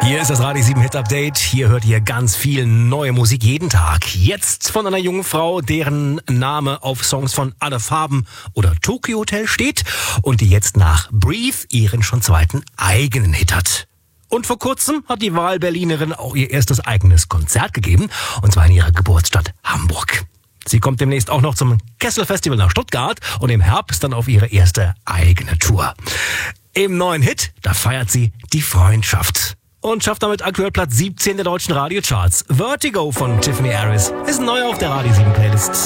Hier ist das Radio 7 Hit Update. Hier hört ihr ganz viel neue Musik jeden Tag. Jetzt von einer jungen Frau, deren Name auf Songs von Alle Farben oder Tokyo Hotel steht und die jetzt nach Breathe ihren schon zweiten eigenen Hit hat. Und vor kurzem hat die Wahlberlinerin auch ihr erstes eigenes Konzert gegeben, und zwar in ihrer Geburtsstadt Hamburg. Sie kommt demnächst auch noch zum Kessel-Festival nach Stuttgart und im Herbst dann auf ihre erste eigene Tour. Im neuen Hit, da feiert sie die Freundschaft und schafft damit aktuell Platz 17 der deutschen Radiocharts. Vertigo von Tiffany Harris ist neu auf der Radio 7 Playlist.